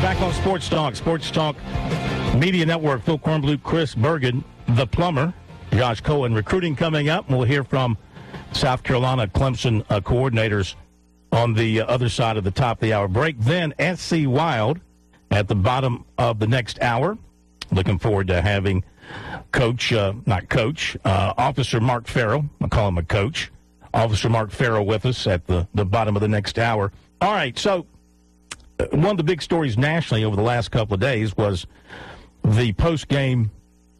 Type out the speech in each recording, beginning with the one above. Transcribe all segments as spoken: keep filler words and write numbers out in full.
Back on Sports Talk, Sports Talk Media Network. Phil Kornblut, Chris Bergen, the plumber, Josh Cohen. Recruiting coming up. We'll hear from South Carolina Clemson uh, coordinators on the uh, other side of the top of the hour break. Then S C Wild at the bottom of the next hour. Looking forward to having Coach, uh, not Coach, uh, Officer Mark Farrell. I'll call him a coach. Officer Mark Farrell with us at the, the bottom of the next hour. All right, so one of the big stories nationally over the last couple of days was the post-game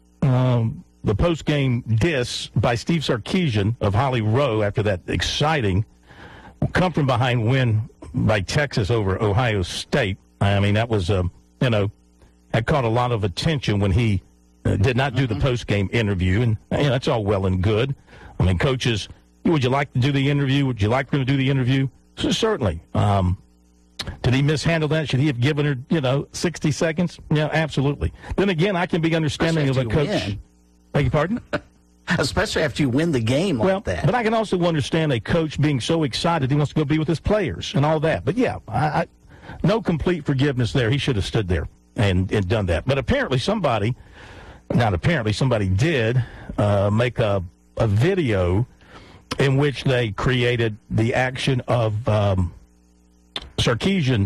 um, the post-game diss by Steve Sarkisian of Holly Rowe after that exciting come-from-behind win by Texas over Ohio State. I mean, that was, uh, you know, that caught a lot of attention when he uh, did not do the post-game interview, and you know, that's all well and good. I mean, coaches, would you like to do the interview? Would you like for him to do the interview? So certainly. Um, Did he mishandle that? Should he have given her, you know, sixty seconds? Yeah, absolutely. Then again, I can be understanding of a coach. Win. Beg your pardon? Especially after you win the game like well, that. But I can also understand a coach being so excited he wants to go be with his players and all that. But, yeah, I, I, no complete forgiveness there. He should have stood there and, and done that. But apparently somebody, not apparently, somebody did uh, make a, a video in which they created the action of um, – Sarkisian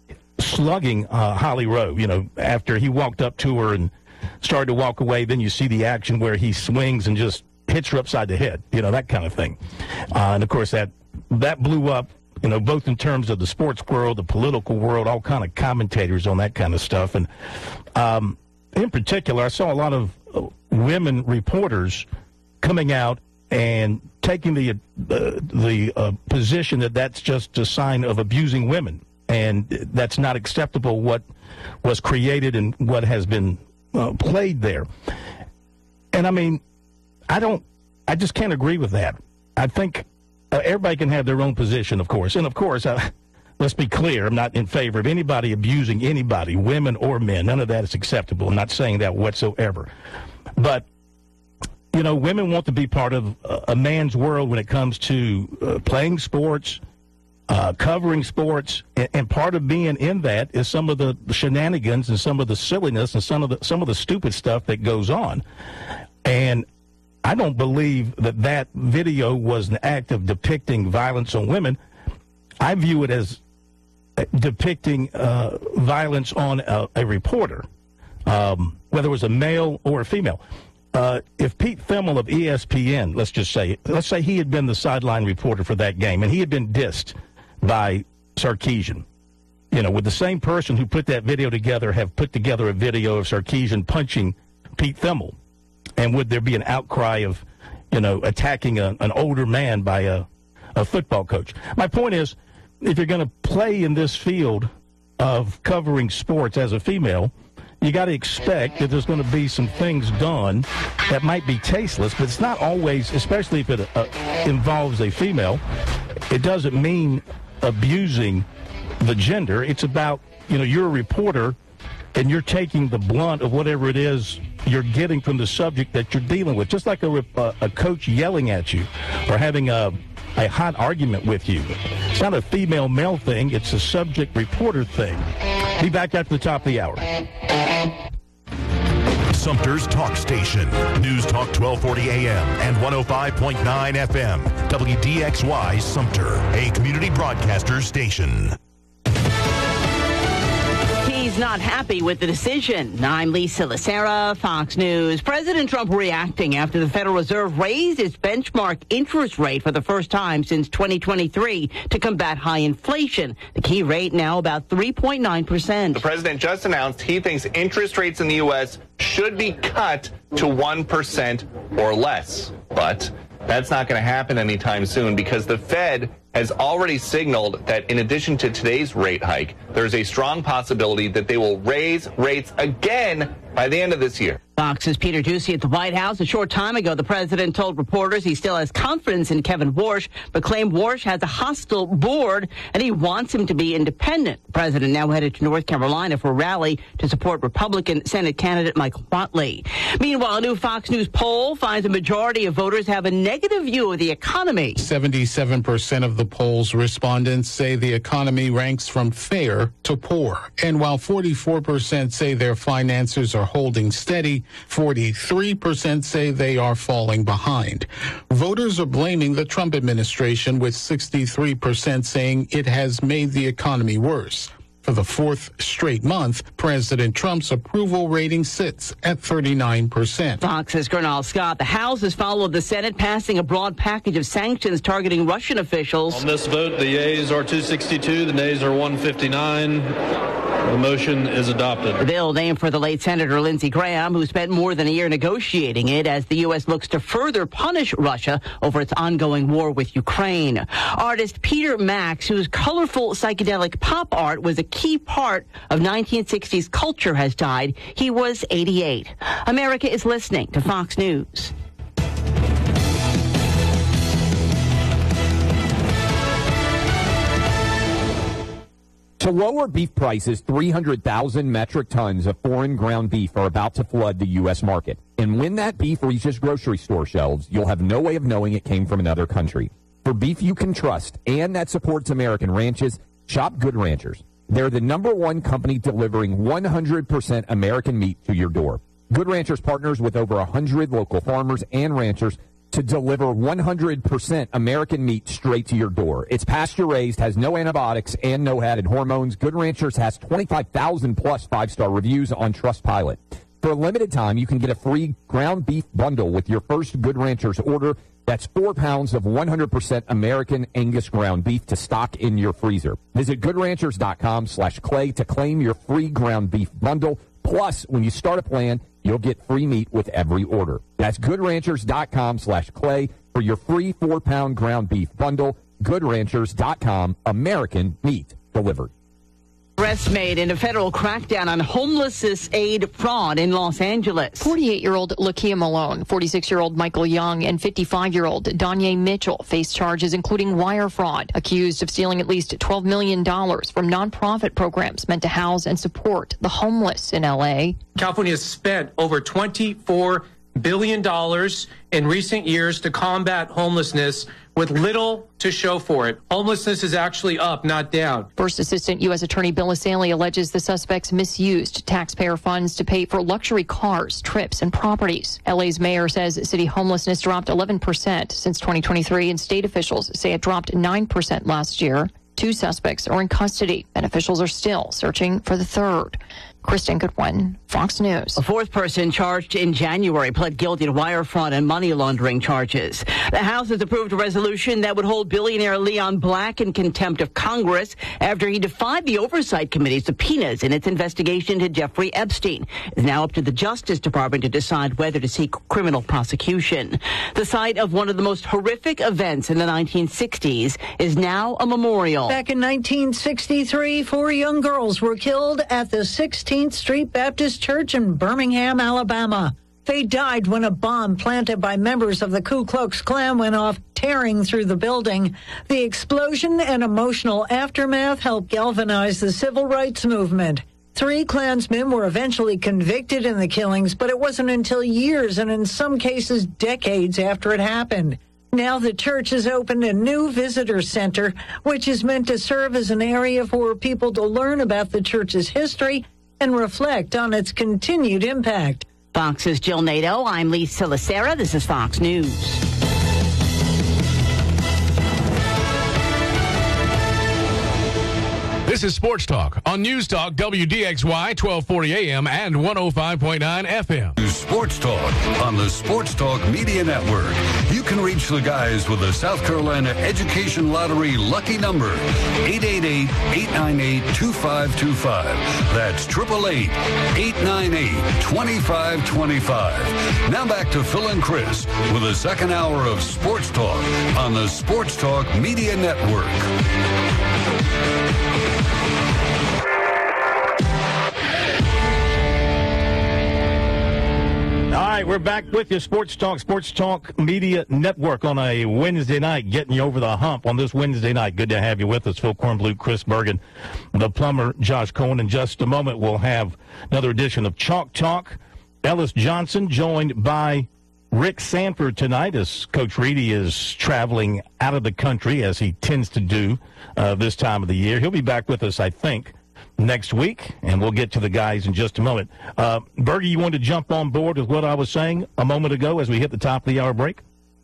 slugging uh, Holly Rowe, you know, after he walked up to her and started to walk away. Then you see the action where he swings and just hits her upside the head, you know, that kind of thing. Uh, and, of course, that that blew up, you know, both in terms of the sports world, the political world, all kind of commentators on that kind of stuff. And um, in particular, I saw a lot of uh, women reporters coming out and taking the uh, the uh, position that that's just a sign of abusing women, and that's not acceptable what was created and what has been uh, played there. And, I mean, I don't – I just can't agree with that. I think uh, everybody can have their own position, of course. And, of course, uh, let's be clear, I'm not in favor of anybody abusing anybody, women or men. None of that is acceptable. I'm not saying that whatsoever. But – you know, women want to be part of a man's world when it comes to uh, playing sports, uh, covering sports, and, and part of being in that is some of the shenanigans and some of the silliness and some of the some of the stupid stuff that goes on. And I don't believe that that video was an act of depicting violence on women. I view it as depicting uh, violence on a, a reporter, um, whether it was a male or a female. Uh, if Pete Thelma of E S P N, let's just say, let's say he had been the sideline reporter for that game, and he had been dissed by Sarkisian, you know, would the same person who put that video together have put together a video of Sarkisian punching Pete Thelma? And would there be an outcry of, you know, attacking a, an older man by a, a football coach? My point is, if you're going to play in this field of covering sports as a female, you got to expect that there's going to be some things done that might be tasteless, but it's not always, especially if it uh, involves a female, it doesn't mean abusing the gender. It's about, you know, you're a reporter and you're taking the blunt of whatever it is you're getting from the subject that you're dealing with. Just like a, a, a coach yelling at you or having a, a hot argument with you. It's not a female-male thing. It's a subject-reporter thing. Be back after the top of the hour. Sumter's Talk Station. News Talk twelve forty A M and one oh five point nine F M. W D X Y Sumter, a community broadcaster station. He's not happy with the decision. I'm Lisa Lacera, Fox News. President Trump reacting after the Federal Reserve raised its benchmark interest rate for the first time since twenty twenty-three to combat high inflation. The key rate now about three point nine percent. The president just announced he thinks interest rates in the U S should be cut to one percent or less. But that's not going to happen anytime soon because the Fed has already signaled that in addition to today's rate hike, there's a strong possibility that they will raise rates again by the end of this year. Fox's Peter Doocy at the White House. A short time ago, the president told reporters he still has confidence in Kevin Warsh, but claimed Warsh has a hostile board and he wants him to be independent. The president now headed to North Carolina for a rally to support Republican Senate candidate Michael Whatley. Meanwhile, a new Fox News poll finds a majority of voters have a negative view of the economy. seventy-seven percent of the poll's respondents say the economy ranks from fair to poor. And while forty-four percent say their finances are holding steady, forty-three percent say they are falling behind. Voters are blaming the Trump administration, with sixty-three percent saying it has made the economy worse. For the fourth straight month, President Trump's approval rating sits at thirty-nine percent. Fox's Gernal Scott. The House has followed the Senate, passing a broad package of sanctions targeting Russian officials. On this vote, the yeas are two sixty-two, the nays are one fifty-nine. The motion is adopted. The bill named for the late Senator Lindsey Graham, who spent more than a year negotiating it as the U S looks to further punish Russia over its ongoing war with Ukraine. Artist Peter Max, whose colorful psychedelic pop art was a key part of nineteen sixties culture, has died. He was eighty-eight. America is listening to Fox News. To lower beef prices, three hundred thousand metric tons of foreign ground beef are about to flood the U S market. And when that beef reaches grocery store shelves, you'll have no way of knowing it came from another country. For beef you can trust and that supports American ranches, shop Good Ranchers. They're the number one company delivering one hundred percent American meat to your door. Good Ranchers partners with over one hundred local farmers and ranchers to deliver one hundred percent American meat straight to your door. It's pasture-raised, has no antibiotics, and no added hormones. Good Ranchers has twenty-five thousand plus five-star reviews on Trustpilot. For a limited time, you can get a free ground beef bundle with your first Good Ranchers order. That's four pounds of one hundred percent American Angus ground beef to stock in your freezer. Visit goodranchers.com slash clay to claim your free ground beef bundle. Plus, when you start a plan, you'll get free meat with every order. That's goodranchers.com slash clay for your free four-pound ground beef bundle. Goodranchers dot com, American meat delivered. Arrest made in a federal crackdown on homelessness aid fraud in Los Angeles. forty-eight-year-old Lakia Malone, forty-six-year-old Michael Young, and fifty-five-year-old Danye Mitchell face charges including wire fraud, accused of stealing at least twelve million dollars from nonprofit programs meant to house and support the homeless in L A. California has spent over twenty-four billion dollars in recent years to combat homelessness with little to show for it. Homelessness is actually up, not down. First Assistant U S Attorney Bill Assanley alleges the suspects misused taxpayer funds to pay for luxury cars, trips, and properties. L A's mayor says city homelessness dropped eleven percent since twenty twenty-three, and state officials say it dropped nine percent last year. Two suspects are in custody, and officials are still searching for the third. Kristen Goodwin, Fox News. A fourth person charged in January pled guilty to wire fraud and money laundering charges. The House has approved a resolution that would hold billionaire Leon Black in contempt of Congress after he defied the Oversight Committee's subpoenas in its investigation into Jeffrey Epstein. It's now up to the Justice Department to decide whether to seek criminal prosecution. The site of one of the most horrific events in the nineteen sixties is now a memorial. Back in nineteen sixty-three, four young girls were killed at the sixteenth Street Baptist Church in Birmingham, Alabama. They died when a bomb planted by members of the Ku Klux Klan went off, tearing through the building. The explosion and emotional aftermath helped galvanize the civil rights movement. Three Klansmen were eventually convicted in the killings, but it wasn't until years and in some cases decades after it happened. Now the church has opened a new visitor center, which is meant to serve as an area for people to learn about the church's history and reflect on its continued impact. Fox's Jill Nato. I'm Lisa Lacera. This is Fox News. This is Sports Talk on News Talk W D X Y twelve forty A M and one oh five point nine F M. Sports Talk on the Sports Talk Media Network. You can reach the guys with the South Carolina Education Lottery lucky number, eight eight eight, eight nine eight, two five two five. That's eight eight eight, eight nine eight, two five two five. Now back to Phil and Chris with the second hour of Sports Talk on the Sports Talk Media Network. We're back with you, Sports Talk, Sports Talk Media Network on a Wednesday night, getting you over the hump on this Wednesday night. Good to have you with us, Phil Kornblut, Chris Bergen, the plumber, Josh Cohen. In just a moment, we'll have another edition of Chalk Talk. Ellis Johnson joined by Rick Sanford tonight as Coach Reedy is traveling out of the country, as he tends to do uh, this time of the year. He'll be back with us, I think, next week, and we'll get to the guys in just a moment. Uh, Bergie, you wanted to jump on board with what I was saying a moment ago as we hit the top of the hour break?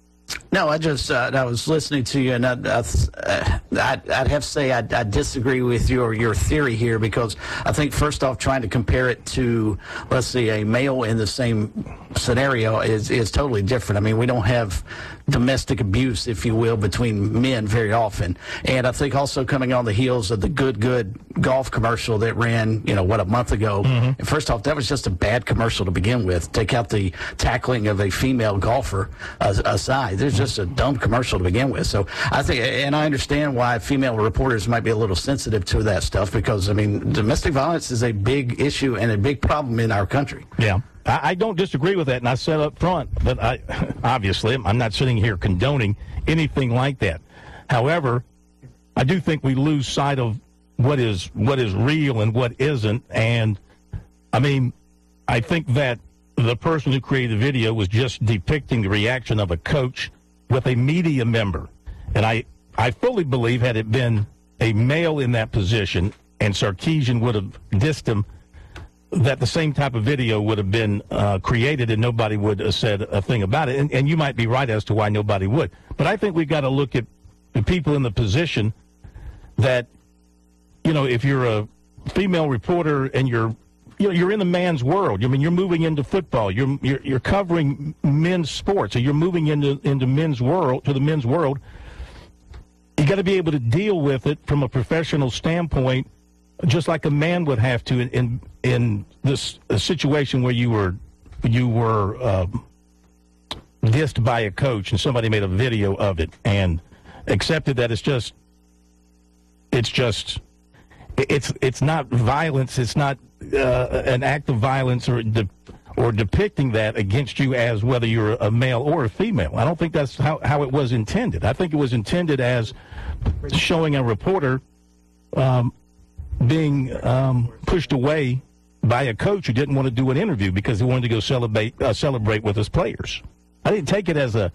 No, I just uh, I was listening to you, and I, I, uh, I'd, I'd have to say I, I disagree with your your theory here, because I think first off, trying to compare it to, let's see, a male in the same scenario is is totally different. I mean, we don't have domestic abuse, if you will, between men very often. And I think also coming on the heels of the Good Good golf commercial that ran, you know, what, a month ago. Mm-hmm. And first off, that was just a bad commercial to begin with. Take out the tackling of a female golfer uh, aside. There's just a dumb commercial to begin with. So I think, and I understand why female reporters might be a little sensitive to that stuff, because, I mean, domestic violence is a big issue and a big problem in our country. Yeah. I don't disagree with that, and I said up front that I, obviously, I'm not sitting here condoning anything like that. However, I do think we lose sight of what is what is real and what isn't. And, I mean, I think that the person who created the video was just depicting the reaction of a coach with a media member. And I, I fully believe, had it been a male in that position and Sarkisian would have dissed him, that the same type of video would have been uh, created and nobody would have said a thing about it. And, and you might be right as to why nobody would. But I think we've got to look at the people in the position that, you know, if you're a female reporter and you're, you know, you're in the man's world. I mean, you're moving into football. You're you're, you're covering men's sports. So you're moving into into men's world, to the men's world. You got to be able to deal with it from a professional standpoint, just like a man would have to in in, in this a situation where you were you were uh, dissed by a coach and somebody made a video of it and accepted that it's just it's just it's it's not violence. It's not uh, an act of violence or de- or depicting that against you as whether you're a male or a female. I don't think that's how, how it was intended. I think it was intended as showing a reporter Um, being um, pushed away by a coach who didn't want to do an interview because he wanted to go celebrate uh, celebrate with his players. I didn't take it as a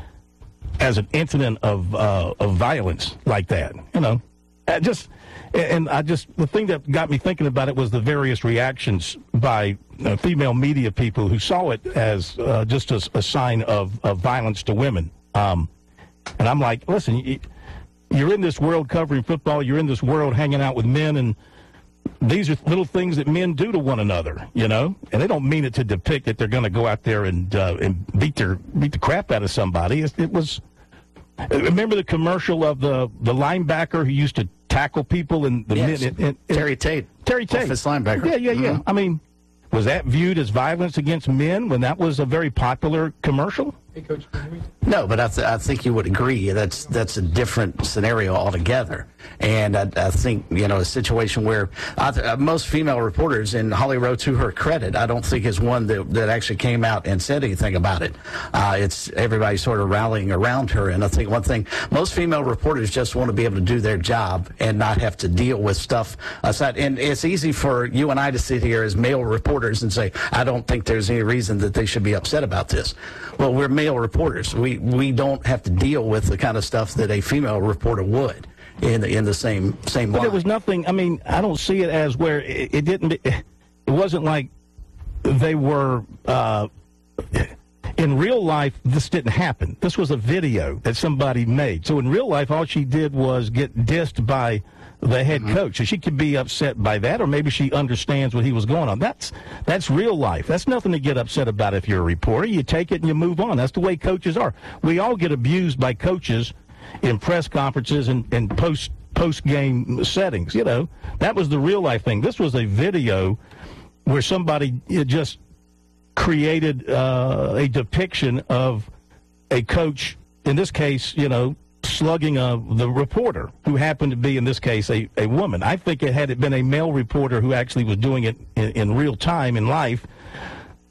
as an incident of uh, of violence like that. You know, I just and I just the thing that got me thinking about it was the various reactions by uh, female media people who saw it as uh, just a, a sign of, of violence to women. Um, and I'm like, listen. You, You're in this world covering football. You're in this world hanging out with men, and these are little things that men do to one another, you know. And they don't mean it to depict that they're going to go out there and uh, and beat their beat the crap out of somebody. It, it was. Remember the commercial of the, the linebacker who used to tackle people and the yes. men. And, and, Terry Tate. Terry Tate. Office linebacker. Yeah, yeah, yeah. Mm-hmm. I mean, was that viewed as violence against men when that was a very popular commercial? Hey, Coach. No, but I, th- I think you would agree that's that's a different scenario altogether. And I, I think, you know, a situation where I th- uh, most female reporters, and Holly Rowe, to her credit, I don't think is one that, that actually came out and said anything about it. Uh, it's everybody sort of rallying around her. And I think one thing, most female reporters just want to be able to do their job and not have to deal with stuff aside. And it's easy for you and I to sit here as male reporters and say, I don't think there's any reason that they should be upset about this. Well, we're male reporters. We we don't have to deal with the kind of stuff that a female reporter would in the, in the same same But line. it was nothing. I mean, I don't see it as where it, it didn't. It wasn't like they were uh, in real life. This didn't happen. This was a video that somebody made. So in real life, all she did was get dissed by the head mm-hmm. coach. So she could be upset by that, or maybe she understands what he was going on. That's that's real life. That's nothing to get upset about if you're a reporter. You take it and you move on. That's the way coaches are. We all get abused by coaches in press conferences and, and post post game settings. You know, that was the real life thing. This was a video where somebody just created uh, a depiction of a coach, in this case, you know, slugging a, the reporter, who happened to be, in this case, a, a woman. I think it had it been a male reporter who actually was doing it in, in real time in life,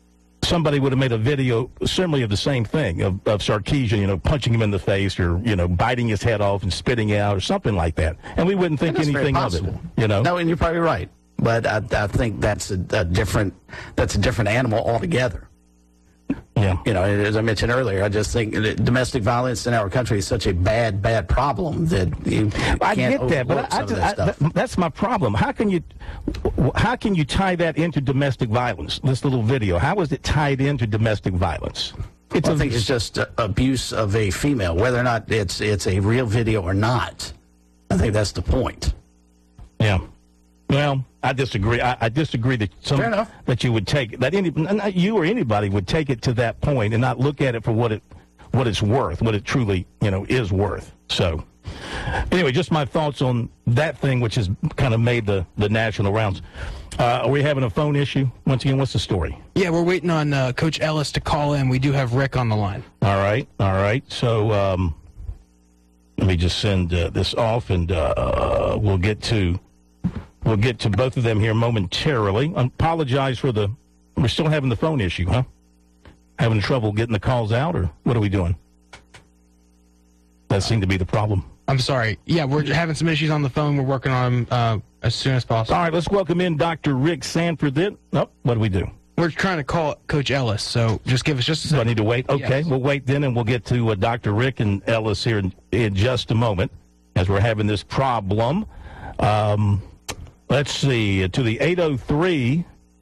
somebody would have made a video similarly of the same thing, of, of Sarkisian, you know, punching him in the face or, you know, biting his head off and spitting it out or something like that. And we wouldn't think anything of it, you know. No, and you're probably right. But I, I think that's a, a different that's a different animal altogether. Yeah. You know, as I mentioned earlier, I just think that domestic violence in our country is such a bad, bad problem that you can't I get that, but I, I some just, of that I, stuff. that's my problem. How can you, how can you tie that into domestic violence? This little video, how is it tied into domestic violence? It's Well, a, I think it's just uh, abuse of a female, whether or not it's it's a real video or not. I think that's the point. Yeah. Well, I disagree. I, I disagree that some Fair enough. that you would take that any not you or anybody would take it to that point and not look at it for what it what it's worth, what it truly you know is worth. So, anyway, just my thoughts on that thing, which has kind of made the the national rounds. Uh, are we having a phone issue once again? What's the story? Yeah, we're waiting on uh, Coach Ellis to call in. We do have Rick on the line. All right, all right. So um, let me just send uh, this off, and uh, we'll get to. We'll get to both of them here momentarily. I apologize for the... We're still having the phone issue, huh? Having trouble getting the calls out, or what are we doing? That seemed to be the problem. I'm sorry. Yeah, we're having some issues on the phone. We're working on them uh, as soon as possible. All right, let's welcome in Doctor Rick Sanford then. Oh, what do we do? We're trying to call Coach Ellis, so just give us just a Do I second. need to wait? Okay, Yes. we'll wait then, and we'll get to uh, Doctor Rick and Ellis here in, in just a moment as we're having this problem. Um... Let's see, to the eight oh three,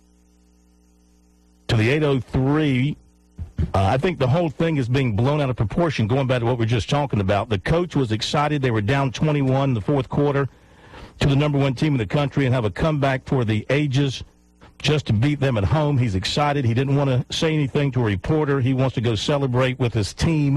to the eight oh three, uh, I think the whole thing is being blown out of proportion, going back to what we were just talking about. The coach was excited. They were down twenty-one in the fourth quarter to the number one team in the country and have a comeback for the ages just to beat them at home. He's excited. He didn't want to say anything to a reporter. He wants to go celebrate with his team,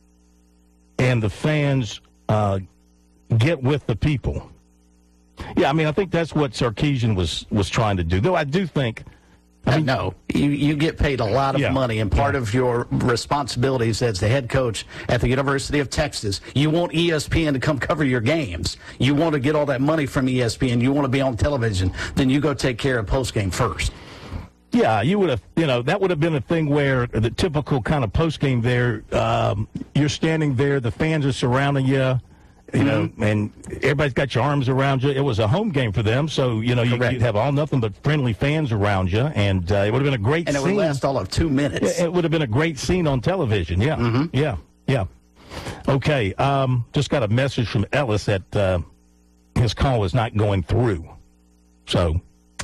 and the fans uh, get with the people. Yeah, I mean, I think that's what Sarkisian was, was trying to do. Though I do think... I mean, no, you, you get paid a lot of Yeah. money, and part of your responsibilities as the head coach at the University of Texas, you want E S P N to come cover your games. You want to get all that money from E S P N. You want to be on television. Then you go take care of postgame first. Yeah, you would have, you know, that would have been a thing where the typical kind of postgame there, um, you're standing there, the fans are surrounding you, you know, and everybody's got your arms around you. It was a home game for them, so, you know, you, you'd have all nothing but friendly fans around you, and uh, it would have been a great And it scene. would last all of two minutes. It would have been a great scene on television, yeah. Mhm. Yeah, yeah. Okay, um, just got a message from Ellis that uh, his call is not going through. So,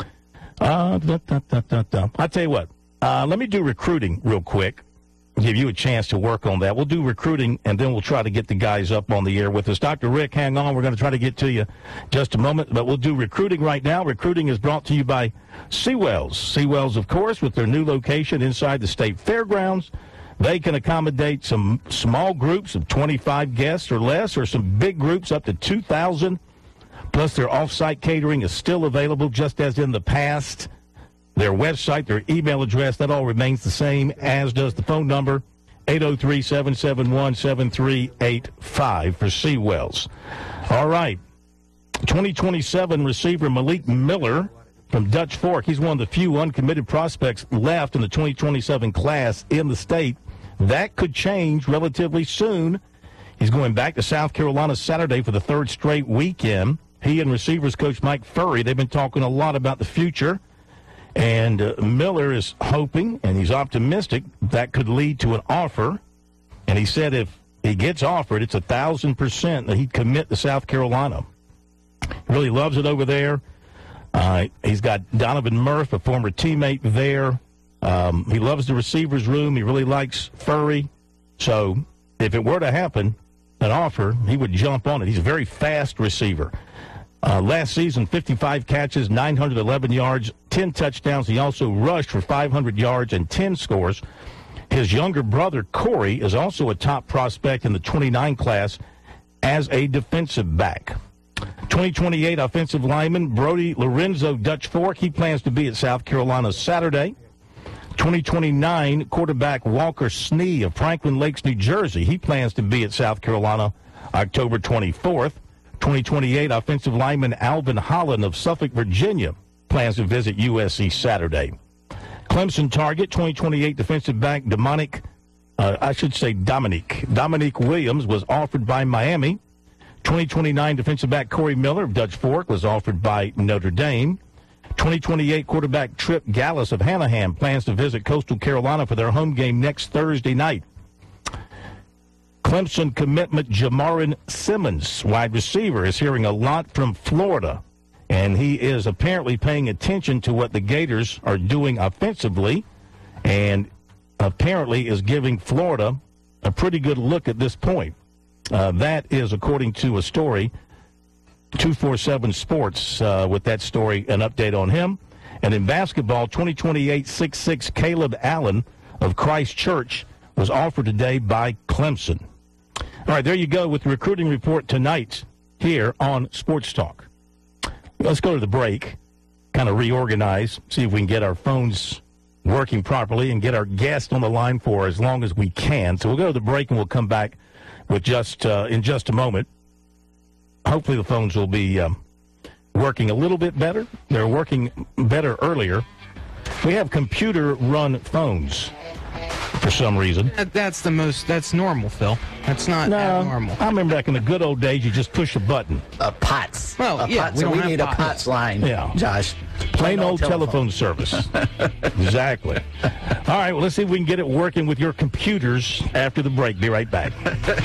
uh, da, da, da, da, da. I'll tell you what, uh, let me do recruiting real quick. Give you a chance to work on that. We'll do recruiting, and then we'll try to get the guys up on the air with us. Doctor Rick, hang on. We're going to try to get to you just a moment, but we'll do recruiting right now. Recruiting is brought to you by Seawells. Seawells, of course, with their new location inside the state fairgrounds. They can accommodate some small groups of twenty-five guests or less, or some big groups up to two thousand. Plus, their off-site catering is still available, just as in the past. Their website, their email address, that all remains the same, as does the phone number, eight oh three, seven seven one, seven three eight five for Seawells. All right. twenty twenty-seven receiver Malik Miller from Dutch Fork. He's one of the few uncommitted prospects left in the twenty twenty-seven class in the state. That could change relatively soon. He's going back to South Carolina Saturday for the third straight weekend. He and receivers coach Mike Furry, they've been talking a lot about the future. And uh, Miller is hoping, and he's optimistic, that could lead to an offer. And he said if he gets offered, it's a thousand percent that he'd commit to South Carolina. Really loves it over there. Uh, he's got Donovan Murph, a former teammate there. Um, he loves the receivers room. He really likes Furry. So if it were to happen, an offer, he would jump on it. He's a very fast receiver. Uh, last season, fifty-five catches, nine hundred eleven yards, ten touchdowns. He also rushed for five hundred yards and ten scores. His younger brother, Corey, is also a top prospect in the twenty-nine class as a defensive back. twenty twenty-eight offensive lineman Brody Lorenzo, Dutch Fork. He plans to be at South Carolina Saturday. twenty twenty-nine quarterback Walker Snee of Franklin Lakes, New Jersey. He plans to be at South Carolina October twenty-fourth. twenty twenty-eight offensive lineman Alvin Holland of Suffolk, Virginia, plans to visit U S C Saturday. Clemson target, twenty twenty-eight defensive back Dominic, uh, I should say Dominique. Dominique Williams was offered by Miami. twenty twenty-nine defensive back Corey Miller of Dutch Fork was offered by Notre Dame. twenty twenty-eight quarterback Trip Gallus of Hanahan plans to visit Coastal Carolina for their home game next Thursday night. Clemson commitment Jamarin Simmons, wide receiver, is hearing a lot from Florida, and he is apparently paying attention to what the Gators are doing offensively, and apparently is giving Florida a pretty good look at this point. Uh, that is according to a story, two forty-seven Sports, uh, with that story, an update on him. And in basketball, twenty twenty-eight six six Caleb Allen of Christ Church was offered today by Clemson. All right, there you go with the recruiting report tonight here on Sports Talk. Let's go to the break, kind of reorganize, see if we can get our phones working properly and get our guest on the line for as long as we can. So we'll go to the break and we'll come back with just uh, in just a moment. Hopefully the phones will be um, working a little bit better. They're working better earlier. We have computer-run phones for some reason. That, that's the most, that's normal, Phil. That's not no, abnormal. I remember back in the good old days, you just push a button. A POTS. Well, a yeah, POTS. we So don't we have need a POTS. POTS line, Yeah. Josh. Plain old telephone. telephone service. Exactly. All right, well, let's see if we can get it working with your computers after the break. Be right back.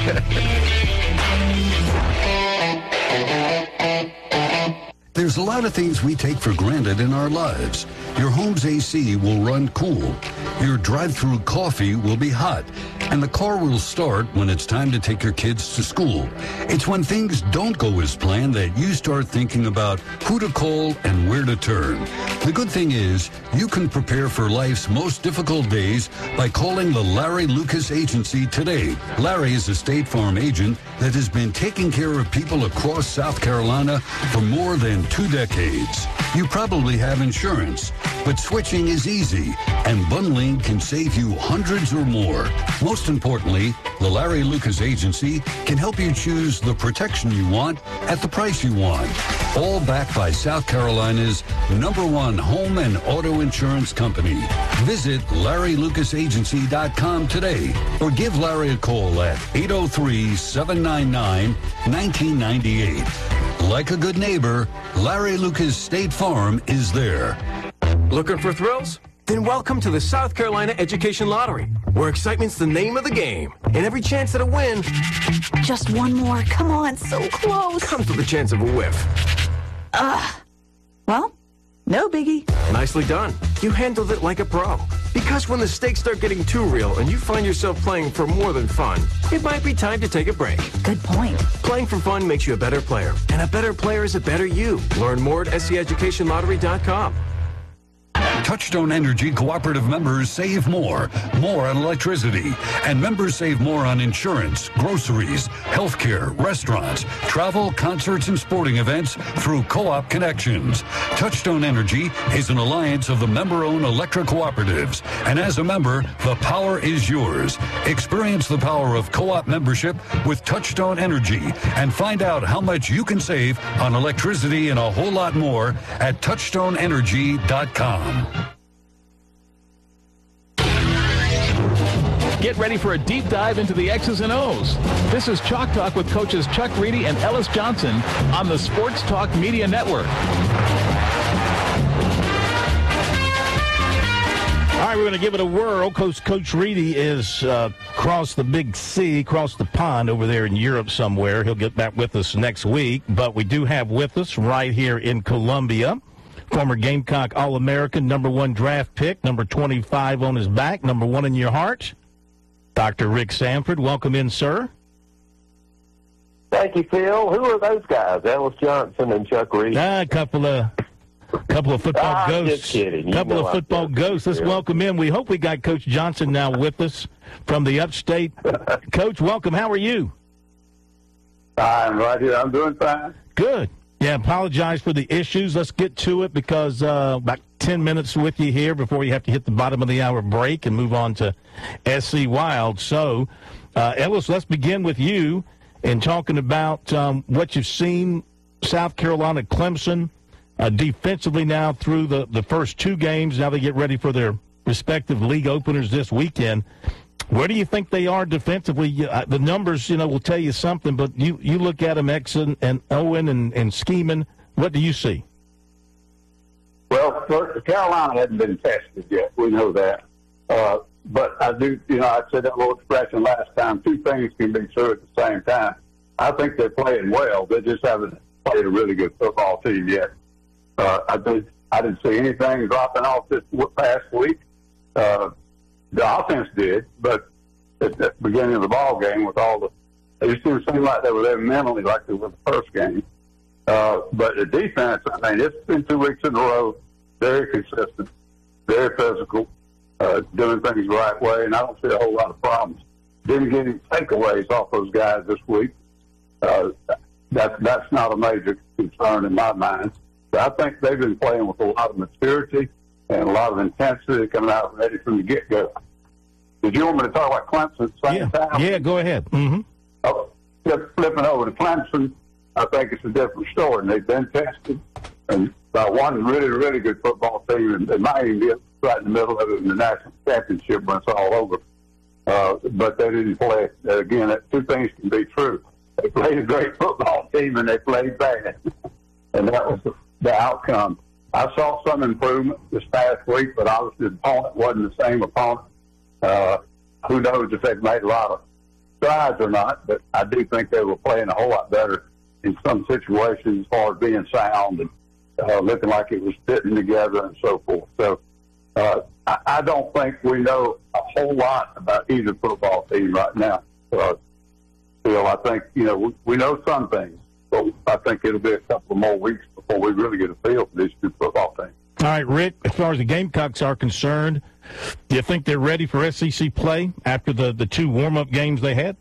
There's a lot of things we take for granted in our lives. Your home's A C will run cool. Your drive-through coffee will be hot. And the car will start when it's time to take your kids to school. It's when things don't go as planned that you start thinking about who to call and where to turn. The good thing is, you can prepare for life's most difficult days by calling the Larry Lucas Agency today. Larry is a State Farm agent that has been taking care of people across South Carolina for more than two decades. You probably have insurance, but switching is easy, and bundling can save you hundreds or more. Most importantly, the Larry Lucas Agency can help you choose the protection you want at the price you want. All backed by South Carolina's number one home and auto insurance company. Visit Larry Lucas Agency dot com today or give Larry a call at eight oh three, seven nine nine, one nine nine eight. Like a good neighbor, Larry Lucas State Farm is there. Looking for thrills? Then welcome to the South Carolina Education Lottery, where excitement's the name of the game. And every chance at a win... Just one more. Come on, so close. ...comes with a chance of a whiff. Ugh. Well, no biggie. Nicely done. You handled it like a pro. Because when the stakes start getting too real and you find yourself playing for more than fun, it might be time to take a break. Good point. Playing for fun makes you a better player. And a better player is a better you. Learn more at S C education lottery dot com. Touchstone Energy Cooperative members save more, more on electricity, and members save more on insurance, groceries, healthcare, restaurants, travel, concerts, and sporting events through Co-op Connections. Touchstone Energy is an alliance of the member-owned electric cooperatives, and as a member, the power is yours. Experience the power of Co-op membership with Touchstone Energy and find out how much you can save on electricity and a whole lot more at touchstone energy dot com. Get ready for a deep dive into the X's and O's. This is Chalk Talk with coaches Chuck Reedy and Ellis Johnson on the Sports Talk Media Network. All right, we're going to give it a whirl. Coach, Coach Reedy is uh, across the big sea, across the pond over there in Europe somewhere. He'll get back with us next week. But we do have with us right here in Columbia, former Gamecock All-American, number one draft pick, number twenty-five on his back, number one in your heart, Doctor Rick Sanford. Welcome in, sir. Thank you, Phil. Who are those guys, Ellis Johnson and Chuck Reedy? Ah, a couple of couple of football ah, ghosts. Just kidding. You couple know of football I'm ghosts. Let's Phil. welcome in. We hope we got Coach Johnson now with us from the upstate. Coach, welcome. How are you? I'm right here. I'm doing fine. Good. Yeah, apologize for the issues. Let's get to it because uh, about ten minutes with you here before you have to hit the bottom of the hour break and move on to S C Wild. So, uh, Ellis, let's begin with you in talking about um, what you've seen South Carolina Clemson uh, defensively now through the, the first two games. Now they get ready for their respective league openers this weekend. Where do you think they are defensively? Uh, the numbers, you know, will tell you something, but you, you look at them, Exum and Owen and, and Scheming, what do you see? Well, first, Carolina hadn't been tested yet. We know that. Uh, but I do, you know, I said that little expression last time, two things can be true at the same time. I think they're playing well. They just haven't played a really good football team yet. Uh, I, did, I didn't see anything dropping off this past week. Uh, the offense did, but at the beginning of the ball game with all the, it just didn't seem like they were there mentally like they were the first game. Uh, but the defense, I mean, it's been two weeks in a row, very consistent, very physical, uh, doing things the right way, and I don't see a whole lot of problems. Didn't get any takeaways off those guys this week. Uh, that, that's not a major concern in my mind. But I think they've been playing with a lot of maturity and a lot of intensity coming out ready from the get-go. Did you want me to talk about Clemson at the same yeah. time? Yeah, go ahead. Mm-hmm. Oh, flipping over to Clemson, I think it's a different story. And they've been tested. And uh, one really, really good football team, and they might even get right in the middle of it in the national championship when it's all over. Uh, but they didn't play. Uh, again, that, two things can be true. They played a great football team, and they played bad. And that was the, the outcome. I saw some improvement this past week, but obviously the opponent wasn't the same opponent. Uh, who knows if they've made a lot of strides or not, but I do think they were playing a whole lot better in some situations as far as being sound and uh, looking like it was fitting together and so forth. So uh, I, I don't think we know a whole lot about either football team right now. Uh, Phil, I think, you know, we, we know some things, but I think it'll be a couple of more weeks before we really get a feel for these two football teams. All right, Rick, as far as the Gamecocks are concerned, do you think they're ready for S E C play after the, the two warm-up games they had?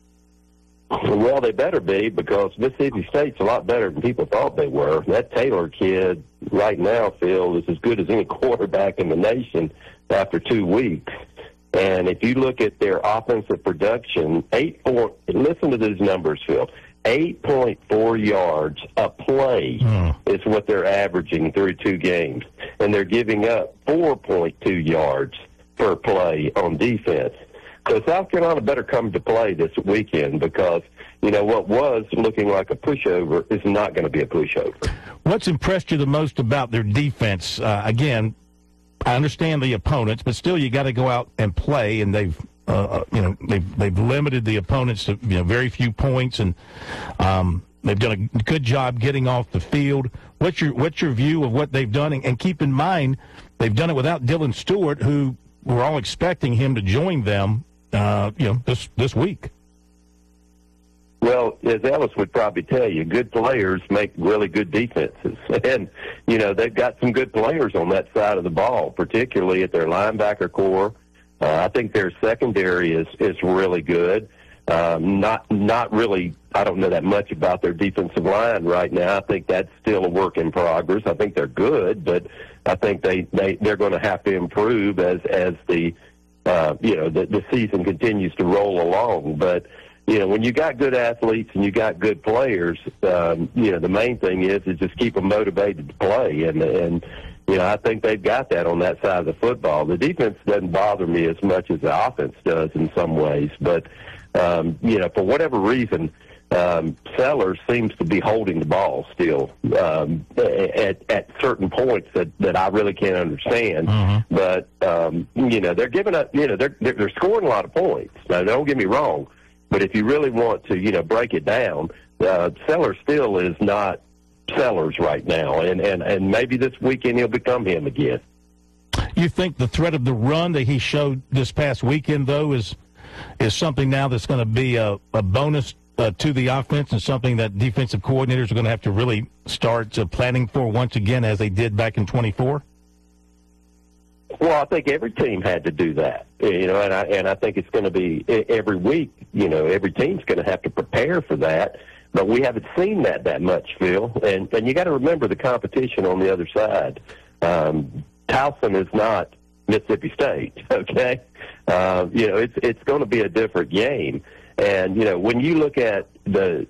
Well, they better be, because Mississippi State's a lot better than people thought they were. That Taylor kid right now, Phil, is as good as any quarterback in the nation after two weeks. And if you look at their offensive production, eight four. Listen to these numbers, Phil. eight point four yards a play mm. is what they're averaging through two games. And they're giving up four point two yards per play on defense. So South Carolina better come to play this weekend, because, you know, what was looking like a pushover is not going to be a pushover. What's impressed you the most about their defense? Uh, again, I understand the opponents, but still you got to go out and play, and they've Uh, you know, they've, they've limited the opponents to, you know, very few points, and um, they've done a good job getting off the field. What's your what's your view of what they've done? And, and keep in mind, they've done it without Dylan Stewart, who we're all expecting him to join them, uh, you know, this this week. Well, as Ellis would probably tell you, good players make really good defenses. And, you know, they've got some good players on that side of the ball, particularly at their linebacker core. Uh, I think their secondary is, is really good. Um, not not really, I don't know that much about their defensive line right now. I think that's still a work in progress. I think they're good, but I think they, they, they're going to have to improve as, as the, uh, you know, the, the season continues to roll along. But, you know, when you got good athletes and you got good players, um, you know, the main thing is, is just keep them motivated to play. And, and, you know, I think they've got that on that side of the football. The defense doesn't bother me as much as the offense does in some ways. But, um, you know, for whatever reason, um, Sellers seems to be holding the ball still um, at, at certain points that, that I really can't understand. Mm-hmm. But, um, you know, they're giving up, you know, they're, they're, they're scoring a lot of points. Now, don't get me wrong. But if you really want to, you know, break it down, uh, Sellers still is not Sellers right now, and, and, and maybe this weekend he'll become him again. You think the threat of the run that he showed this past weekend, though, is is something now that's going to be a, a bonus uh, to the offense, and something that defensive coordinators are going to have to really start uh, planning for once again, as they did back in twenty-four? Well, I think every team had to do that, you know, and I and I think it's going to be every week. You know, every team's going to have to prepare for that. But we haven't seen that that much, Phil. And and you got to remember the competition on the other side. Um, Towson is not Mississippi State, okay? Uh, you know, it's it's going to be a different game. And, you know, when you look at the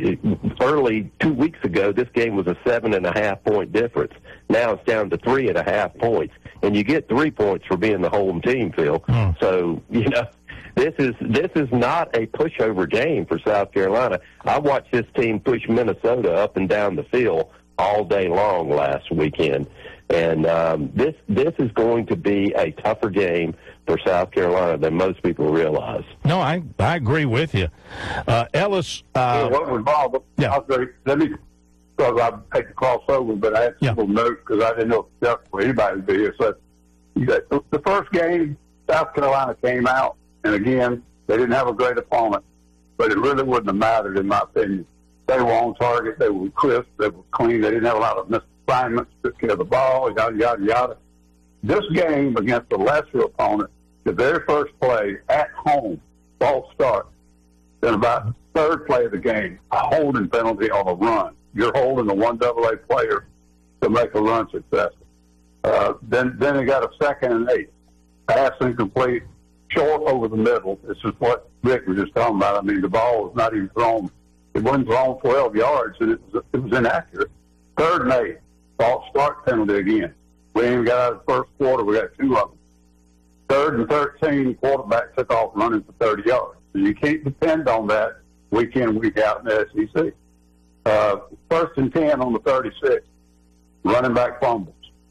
early two weeks ago, this game was a seven and a half point difference. Now it's down to three and a half points. And you get three points for being the home team, Phil. Mm. So, you know, this is this is not a pushover game for South Carolina. I watched this team push Minnesota up and down the field all day long last weekend. And um, this this is going to be a tougher game for South Carolina than most people realize. No, I I agree with you. Uh, Ellis. Uh, yeah, what was involved? Yeah. I'll say, let me, because I hate to cross over, but I had some little notes because I didn't know if anybody would be here. So you got, the, the first game, South Carolina came out, and again, they didn't have a great opponent, but it really wouldn't have mattered, in my opinion. They were on target. They were crisp. They were clean. They didn't have a lot of misassignments, took care of the ball, yada, yada, yada. This game against a lesser opponent, the very first play at home, false start. Then about the third play of the game, a holding penalty on a run. You're holding a one double A player to make a run successful. Uh, then then they got a second and eight. Pass incomplete, short over the middle. This is what Rick was just talking about. I mean, the ball was not even thrown. It wasn't thrown twelve yards, and it was, it was inaccurate. Third and eight, false start penalty again. We ain't even got out of the first quarter. We got two of them. Third and thirteen, quarterback took off running for thirty yards. So you can't depend on that week in, week out in the S E C. Uh, first and ten on the thirty-six, running back fumbles.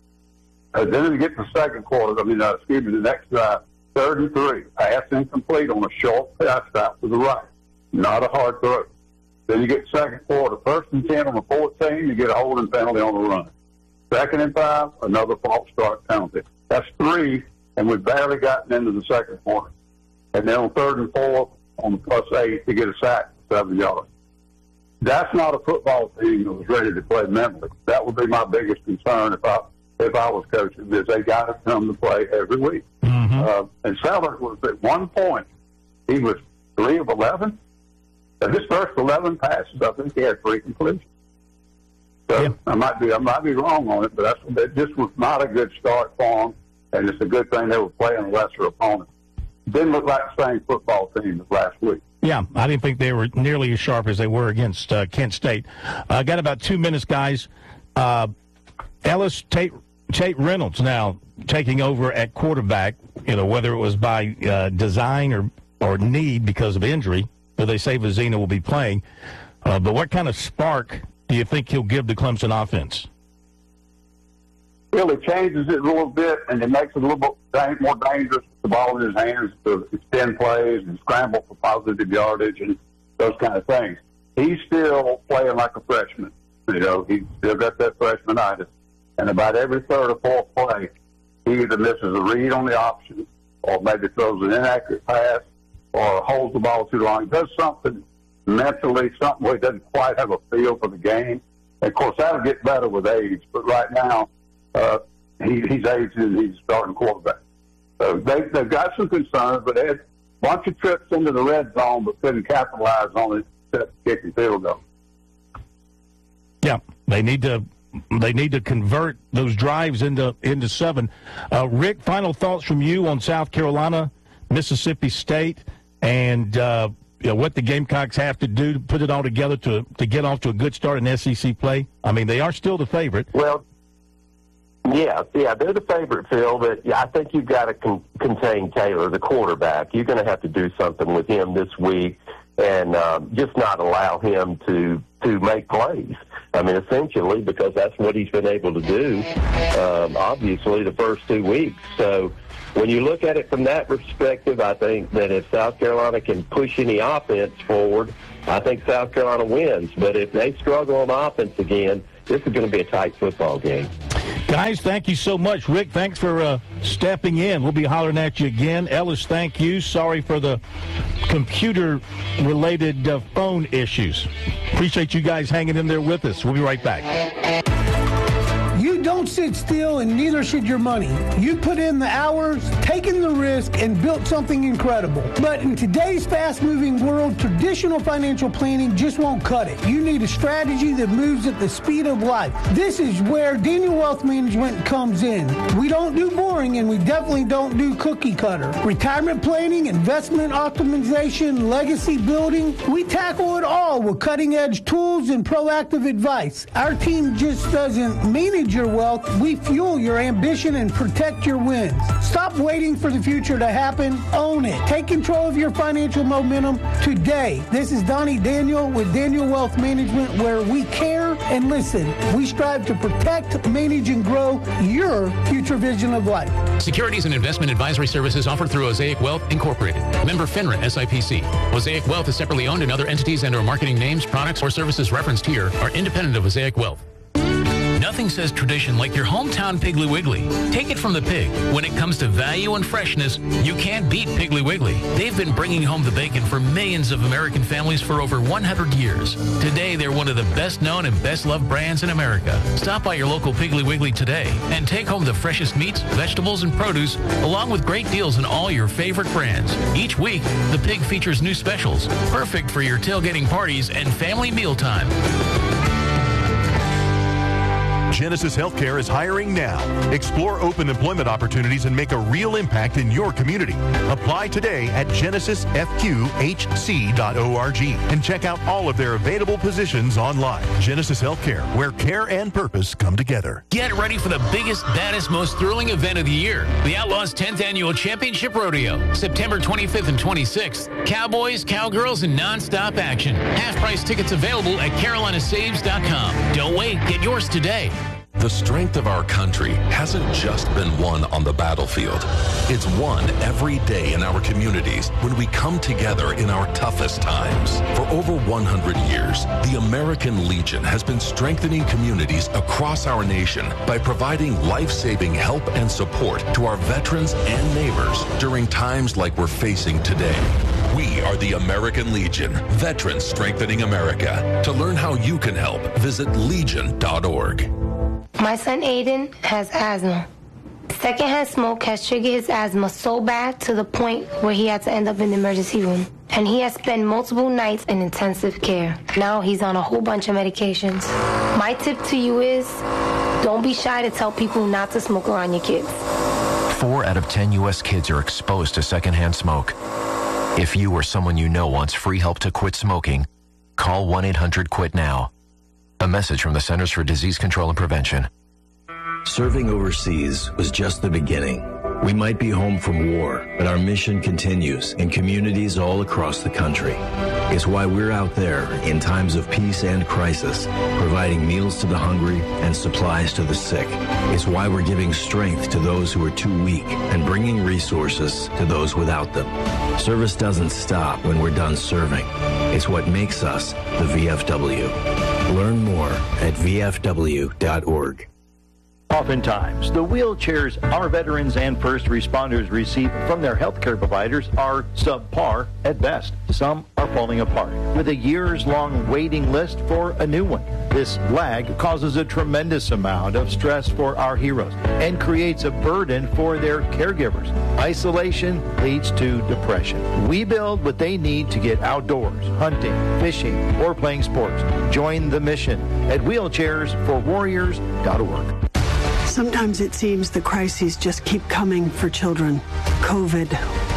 Uh, then we get to the second quarter, I mean, uh, excuse me, the next drive, third and three, pass incomplete on a short pass out to the right. Not a hard throw. Then you get second quarter, first and ten on the fourteen, you get a holding penalty on the run. Second and five, another false start penalty. That's three, and we've barely gotten into the second quarter. And then on third and fourth, on the plus eight, you get a sack for seven yards. That's not a football team that was ready to play mentally. That would be my biggest concern if I if I was coaching, is they got to come to play every week. Mm-hmm. Uh, and Sellers was at one point, he was three of eleven. And his first eleven passes, I think he had three completions. So yeah. I might be I might be wrong on it, but that's, that just was not a good start for them. And it's a good thing they were playing a lesser opponent. Didn't look like the same football team as last week. Yeah, I didn't think they were nearly as sharp as they were against uh, Kent State. I uh, got about two minutes, guys. Uh, Ellis, Tate, Tate Reynolds now taking over at quarterback, you know, whether it was by uh, design or, or need because of injury, but they say Vizina will be playing. Uh, but what kind of spark do you think he'll give the Clemson offense? Really changes it a little bit, and it makes it a little bit more dangerous with the ball in his hands to extend plays and scramble for positive yardage and those kind of things. He's still playing like a freshman. You know, he's still got that freshmanitis. And about every third or fourth play, he either misses a read on the option or maybe throws an inaccurate pass or holds the ball too long. He does something mentally, something where he doesn't quite have a feel for the game. And, of course, that'll get better with age. But right now, uh, he, he's aged and he's starting quarterback. So they, they've got some concerns, but they had a bunch of trips into the red zone but couldn't capitalize on it except kicking field goal. Yeah, they need to they need to convert those drives into into seven. Uh, Rick, final thoughts from you on South Carolina, Mississippi State, and uh, you know, what the Gamecocks have to do to put it all together to to get off to a good start in S E C play. I mean, they are still the favorite. Well, yeah, yeah, they're the favorite, Phil. But yeah, I think you've got to con- contain Taylor, the quarterback. You're going to have to do something with him this week, and um, just not allow him to to make plays. I mean, essentially, because that's what he's been able to do, um, obviously, the first two weeks. So when you look at it from that perspective, I think that if South Carolina can push any offense forward, I think South Carolina wins. But if they struggle on offense again, this is going to be a tight football game. Guys, thank you so much. Rick, thanks for uh, stepping in. We'll be hollering at you again. Ellis, thank you. Sorry for the computer-related uh, phone issues. Appreciate you guys hanging in there with us. We'll be right back. You don't sit still, and neither should your money. You put in the hours, taken the risk, and built something incredible. But in today's fast-moving world, traditional financial planning just won't cut it. You need a strategy that moves at the speed of life. This is where Daniel Wealth Management comes in. We don't do boring, and we definitely don't do cookie cutter. Retirement planning, investment optimization, legacy building, we tackle it all with cutting-edge tools and proactive advice. Our team just doesn't manage your wealth. We fuel your ambition and protect your wins. Stop waiting for the future to happen. Own it. Take control of your financial momentum today. This is Donnie Daniel with Daniel Wealth Management, where we care and listen. We strive to protect, manage, and grow your future vision of life. Securities and investment advisory services offered through Osaic Wealth Incorporated. Member FINRA S I P C. Osaic Wealth is separately owned, and other entities and or marketing names, products, or services referenced here are independent of Osaic Wealth. Nothing says tradition like your hometown Piggly Wiggly. Take it from the pig. When it comes to value and freshness, you can't beat Piggly Wiggly. They've been bringing home the bacon for millions of American families for over one hundred years. Today, they're one of the best known and best loved brands in America. Stop by your local Piggly Wiggly today and take home the freshest meats, vegetables, and produce, along with great deals on all your favorite brands. Each week, the pig features new specials, perfect for your tailgating parties and family mealtime. Genesis Healthcare is hiring now. Explore open employment opportunities and make a real impact in your community. Apply today at genesis f q h c dot org and check out all of their available positions online. Genesis Healthcare, where care and purpose come together. Get ready for the biggest, baddest, most thrilling event of the year. The Outlaws tenth Annual Championship Rodeo. September twenty-fifth and twenty-sixth. Cowboys, cowgirls, and non-stop action. Half-price tickets available at carolina saves dot com. Don't wait. Get yours today. The strength of our country hasn't just been won on the battlefield. It's won every day in our communities when we come together in our toughest times. For over one hundred years, the American Legion has been strengthening communities across our nation by providing life-saving help and support to our veterans and neighbors during times like we're facing today. We are the American Legion, Veterans Strengthening America. To learn how you can help, visit legion dot org. My son Aiden has asthma. Secondhand smoke has triggered his asthma so bad to the point where he had to end up in the emergency room. And he has spent multiple nights in intensive care. Now he's on a whole bunch of medications. My tip to you is, don't be shy to tell people not to smoke around your kids. Four out of ten U S kids are exposed to secondhand smoke. If you or someone you know wants free help to quit smoking, call one eight hundred quit now. A message from the Centers for Disease Control and Prevention. Serving overseas was just the beginning. We might be home from war, but our mission continues in communities all across the country. It's why we're out there in times of peace and crisis, providing meals to the hungry and supplies to the sick. It's why we're giving strength to those who are too weak and bringing resources to those without them. Service doesn't stop when we're done serving. It's what makes us the V F W. Learn more at v f w dot org. Oftentimes, the wheelchairs our veterans and first responders receive from their healthcare providers are subpar at best. Some are falling apart, with a years-long waiting list for a new one. This lag causes a tremendous amount of stress for our heroes and creates a burden for their caregivers. Isolation leads to depression. We build what they need to get outdoors, hunting, fishing, or playing sports. Join the mission at wheelchairs for warriors dot org. Sometimes it seems the crises just keep coming for children. COVID,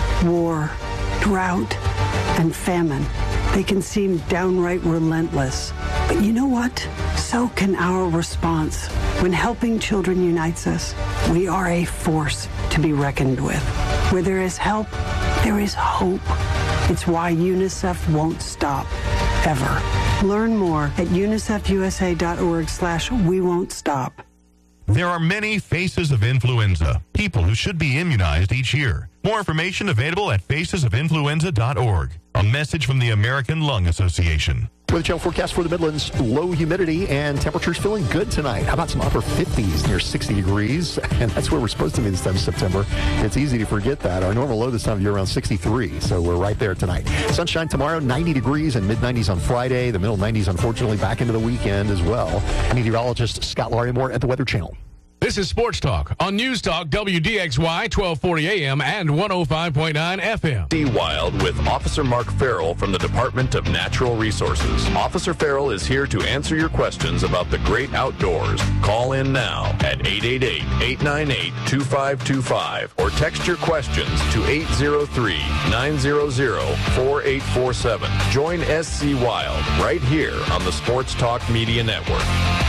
war, drought, and famine. They can seem downright relentless. But you know what? So can our response. When helping children unites us, we are a force to be reckoned with. Where there is help, there is hope. It's why UNICEF won't stop, ever. Learn more at unicef u s a dot org slash we won't stop. There are many faces of influenza, people who should be immunized each year. More information available at faces of influenza dot org. A message from the American Lung Association. Weather Channel forecast for the Midlands, low humidity and temperatures feeling good tonight. How about some upper fifties near sixty degrees? And that's where we're supposed to be this time of September. It's easy to forget that. Our normal low this time of year around sixty-three, so we're right there tonight. Sunshine tomorrow, ninety degrees and mid nineties on Friday. The middle nineties, unfortunately, back into the weekend as well. Meteorologist Scott Larimore at the Weather Channel. This is Sports Talk on News Talk W D X Y twelve forty A M and one oh five point nine F M. Sea Wild with Officer Mark Farrell from the Department of Natural Resources. Officer Farrell is here to answer your questions about the great outdoors. Call in now at eight eight eight, eight nine eight, two five two five or text your questions to eight zero three, nine zero zero, four eight four seven. Join S C Wild right here on the Sports Talk Media Network.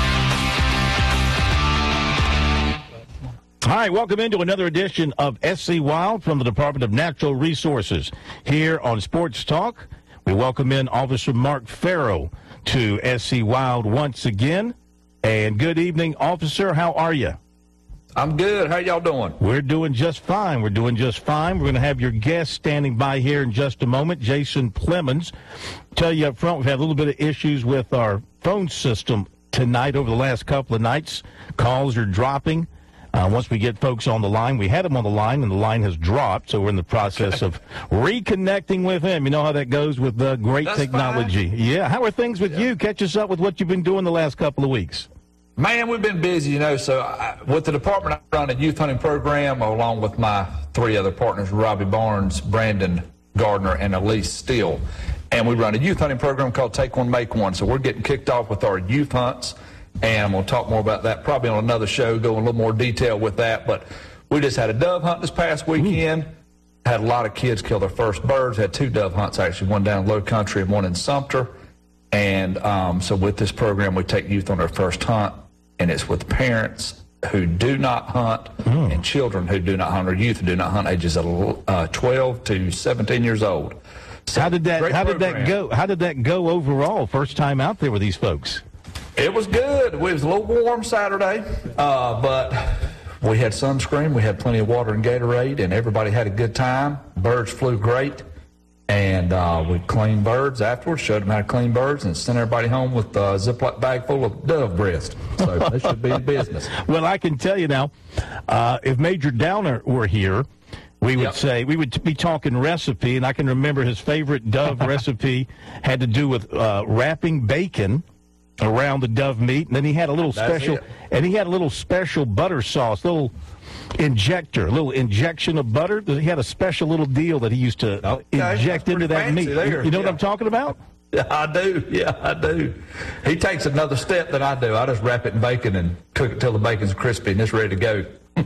All right, welcome into another edition of S C Wild from the Department of Natural Resources. Here on Sports Talk, we welcome in Officer Mark Farrell to S C Wild once again. And good evening, Officer. How are you? I'm good. How y'all doing? We're doing just fine. We're doing just fine. We're going to have your guest standing by here in just a moment, Jason Plemons. Tell you up front, we've had a little bit of issues with our phone system tonight over the last couple of nights. Calls are dropping. Uh, once we get folks on the line, we had them on the line, and the line has dropped, so we're in the process of reconnecting with him. You know how that goes with the great That's technology. fine. Yeah. How are things with yeah. you? Catch us up with what you've been doing the last couple of weeks. Man, we've been busy, you know. So I, with the department, I run a youth hunting program along with my three other partners, Robbie Barnes, Brandon Gardner, and Elise Steele. And we run a youth hunting program called Take One, Make One. So we're getting kicked off with our youth hunts. And I'm going to talk more about that probably on another show, go in a little more detail with that. But we just had a dove hunt this past weekend. Had a lot of kids kill their first birds. Had two dove hunts, actually, one down Low Country and one in Sumter. And um, so with this program, we take youth on their first hunt, and it's with parents who do not hunt mm. and children who do not hunt, or youth who do not hunt, ages of uh, twelve to seventeen years old. So how did that? How did program. that go? How did that go overall? First time out there with these folks. It was good. It was a little warm Saturday, uh, but we had sunscreen, we had plenty of water and Gatorade, and everybody had a good time. Birds flew great, and uh, we cleaned birds afterwards, showed them how to clean birds, and sent everybody home with a Ziploc bag full of dove breast. So this should be the business. Well, I can tell you now, uh, if Major Downer were here, we would yep. say, we would be talking recipe, and I can remember his favorite dove recipe had to do with uh, wrapping bacon around the dove meat, and then he had a little That's special, it. and he had a little special butter sauce, little injector, a little injection of butter. He had a special little deal that he used to okay. inject into that meat. There. You know yeah. what I'm talking about? Yeah, I do. Yeah, I do. He takes another step than I do. I just wrap it in bacon and cook it till the bacon's crispy and it's ready to go.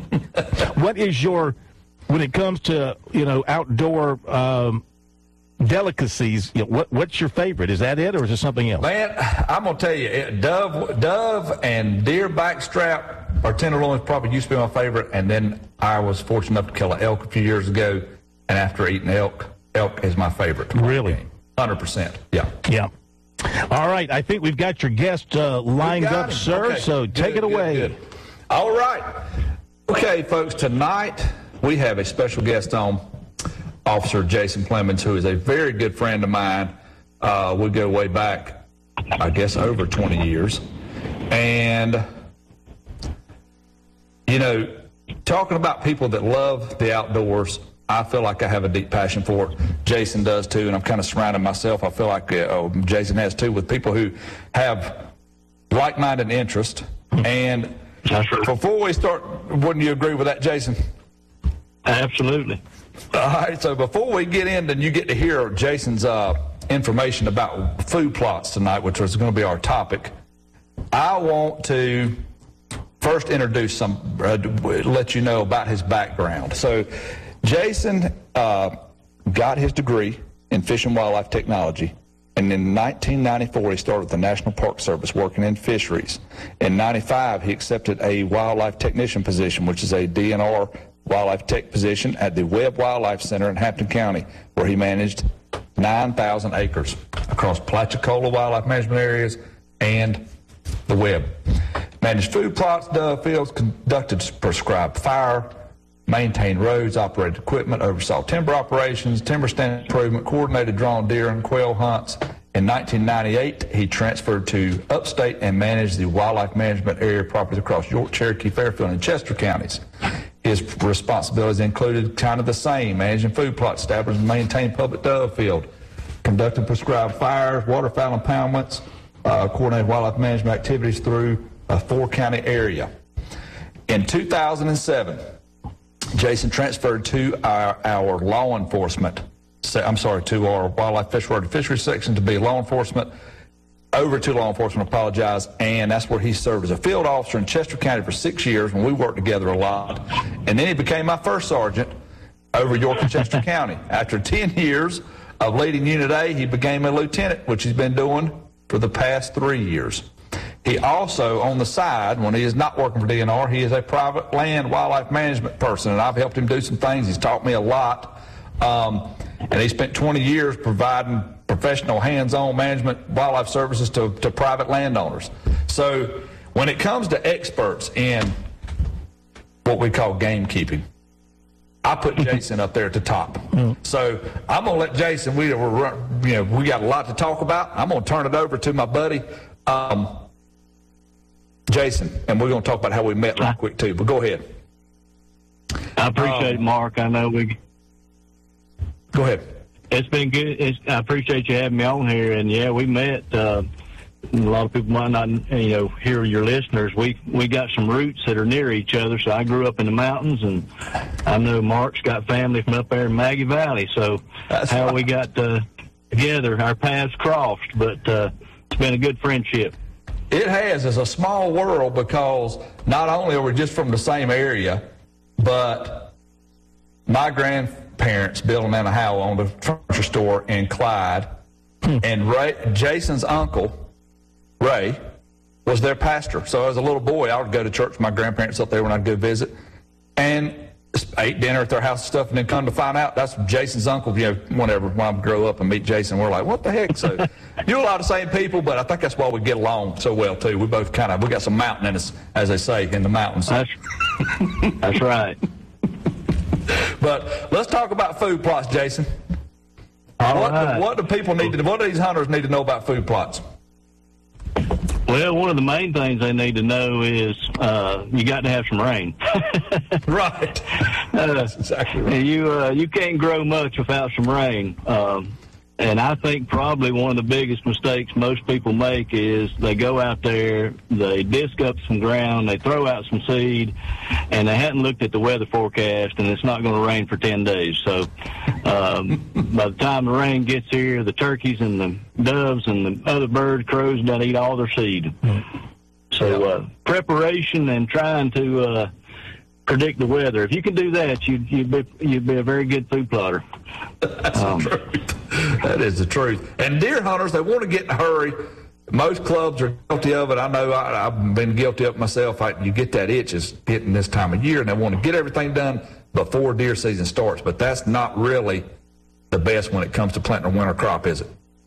What is your, when it comes to, you know, outdoor um, delicacies, you know, what what's your favorite? Is that it, or is it something else? Man, I'm gonna tell you, dove, dove, and deer backstrap or tenderloins probably used to be my favorite. And then I was fortunate enough to kill an elk a few years ago, and after eating elk, elk is my favorite. Really, one hundred percent. Yeah. Yeah. All right, I think we've got your guest uh, lined up, him. sir. Okay. So good, take it good, away. Good. All right. Okay, folks. Tonight we have a special guest on. Officer Jason Plemons, who is a very good friend of mine. Uh, we go way back, I guess, over twenty years. And, you know, talking about people that love the outdoors, I feel like I have a deep passion for it. Jason does, too, and I'm kind of surrounding myself, I feel like uh, oh, Jason has, too, with people who have like-minded interest. And before we start, wouldn't you agree with that, Jason? Absolutely. All right, so before we get in, and you get to hear Jason's uh, information about food plots tonight, which is going to be our topic, I want to first introduce some, uh, let you know about his background. So Jason uh, got his degree in Fish and Wildlife Technology, and in nineteen ninety-four he started with the National Park Service working in fisheries. In ninety-five he accepted a wildlife technician position, which is a D N R wildlife tech position at the Webb Wildlife Center in Hampton County, where he managed nine thousand acres across Plachicola wildlife management areas and the Webb. Managed food plots, dove fields, conducted prescribed fire, maintained roads, operated equipment, oversaw timber operations, timber stand improvement, coordinated drawn deer and quail hunts. In nineteen ninety-eight, he transferred to upstate and managed the wildlife management area properties across York, Cherokee, Fairfield, and Chester counties. His responsibilities included kind of the same: managing food plots, establishing and maintaining public dove field, conducting prescribed fires, waterfowl impoundments, uh, coordinating wildlife management activities through a four-county area. In two thousand seven, Jason transferred to our, our law enforcement, I'm sorry, to our wildlife, fish, and fisheries section to be law enforcement, over to law enforcement, apologize, and that's where he served as a field officer in Chester County for six years when we worked together a lot. And then he became my first sergeant over York and Chester County. After ten years of leading Unit A, he became a lieutenant, which he's been doing for the past three years. He also, on the side, when he is not working for D N R, he is a private land wildlife management person, and I've helped him do some things. He's taught me a lot, um, and he spent twenty years providing professional hands-on management wildlife services to, to private landowners. So when it comes to experts in what we call gamekeeping, I put Jason up there at the top. So I'm going to let Jason, we, we're, you know, we got a lot to talk about. I'm going to turn it over to my buddy, um, Jason, and we're going to talk about how we met real quick, too. But go ahead. I appreciate um, it, Mark. I know we... Go ahead. It's been good. It's, I appreciate you having me on here. And, yeah, we met. Uh, a lot of people might not, you know, hear your listeners. We we got some roots that are near each other. So I grew up in the mountains, and I know Mark's got family from up there in Maggie Valley. So That's how right. we got uh, together, our paths crossed. But uh, it's been a good friendship. It has. It's a small world because not only are we just from the same area, but my grandparents built an Anna Howell owned a furniture store in Clyde, hmm. and Ray, Jason's uncle, Ray, was their pastor. So as a little boy, I would go to church with my grandparents up there when I'd go visit, and ate dinner at their house and stuff, and then come to find out that's Jason's uncle. You know, whenever when I grow up and meet Jason, we're like, what the heck? So you're a lot of the same people, but I think that's why we get along so well too. We both kind of we got some mountain in us, as they say, in the mountains. That's, that's right. But let's talk about food plots, Jason. All what, right. do, what do people need to? What do these hunters need to know about food plots? Well, one of the main things they need to know is uh, you got to have some rain. Right. Uh, That's exactly right. You uh, you can't grow much without some rain. Um, and I think probably one of the biggest mistakes most people make is they go out there, they disc up some ground, they throw out some seed, and they hadn't looked at the weather forecast, and it's not going to rain for ten days. So um, by the time the rain gets here, the turkeys and the doves and the other birds, crows, done eat all their seed. So uh, preparation and trying to uh, predict the weather. If you can do that, you'd, you'd, be, you'd be a very good food plotter. That's um, the truth. That is the truth. And deer hunters, they want to get in a hurry. Most clubs are guilty of it. I know I, I've been guilty of it myself. I, you get that itch is hitting this time of year, and they want to get everything done before deer season starts. But that's not really the best when it comes to planting a winter crop, is it?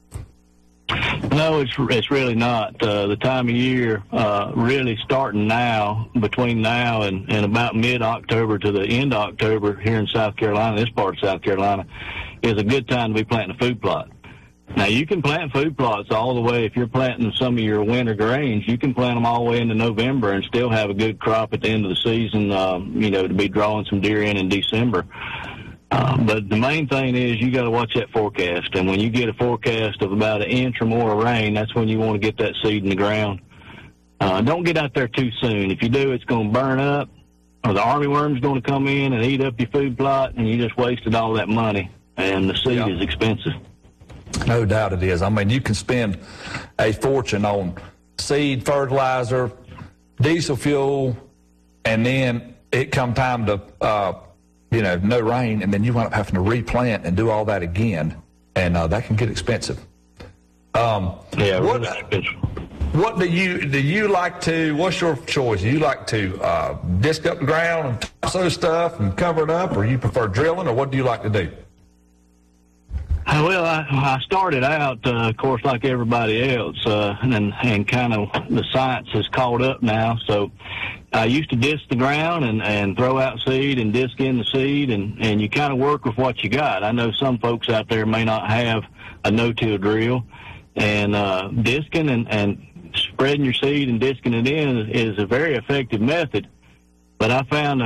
No, it's it's really not. Uh, the time of year, uh, really starting now, between now and, and about mid-October to the end of October here in South Carolina, this part of South Carolina, is a good time to be planting a food plot. Now, you can plant food plots all the way. If you're planting some of your winter grains, you can plant them all the way into November and still have a good crop at the end of the season, um, you know, to be drawing some deer in in December. Uh, but the main thing is you got to watch that forecast. And when you get a forecast of about an inch or more of rain, that's when you want to get that seed in the ground. Uh, don't get out there too soon. If you do, it's going to burn up, or the armyworm's going to come in and eat up your food plot, and you just wasted all that money. And the seed yeah. is expensive. No doubt it is. I mean, you can spend a fortune on seed, fertilizer, diesel fuel, and then it come time to, uh, you know, no rain, and then you wind up having to replant and do all that again, and uh, that can get expensive. Um, yeah, what, really expensive. What do you do? You like to? What's your choice? Do you like to uh, disc up the ground and toss those stuff and cover it up, or you prefer drilling, or what do you like to do? Well, I, I started out, uh, of course, like everybody else, uh, and and kind of the science has caught up now. So I used to disc the ground and, and throw out seed and disc in the seed, and, and you kind of work with what you got. I know some folks out there may not have a no-till drill, and uh, discing and, and spreading your seed and discing it in is, is a very effective method. But I found